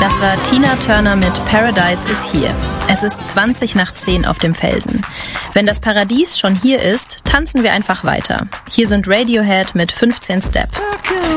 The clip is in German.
Das war Tina Turner mit Paradise is Here. Es ist 20:10 auf dem Felsen. Wenn das Paradies schon hier ist, tanzen wir einfach weiter. Hier sind Radiohead mit 15 Step.